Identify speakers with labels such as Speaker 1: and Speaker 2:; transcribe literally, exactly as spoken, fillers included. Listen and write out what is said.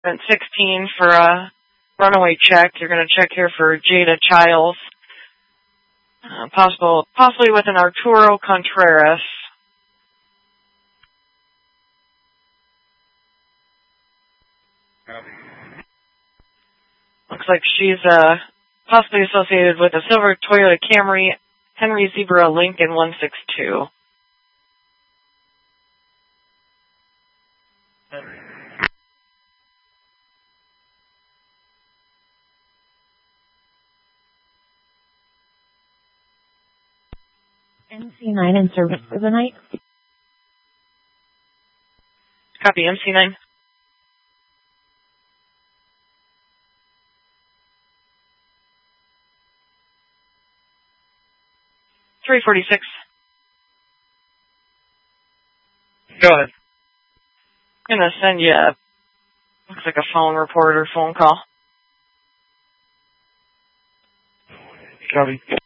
Speaker 1: And sixteen for a runaway check. You're going to check here for Jada Childs. Uh, possible, possibly with an Arturo Contreras. Looks like she's uh, possibly associated with a silver Toyota Camry, Henry Zebra Lincoln one six two.
Speaker 2: M C nine in service for the night.
Speaker 1: Copy, M C nine. three forty-six.
Speaker 3: Go ahead.
Speaker 1: I'm going to send you a, looks like a phone report or phone call.
Speaker 3: Copy.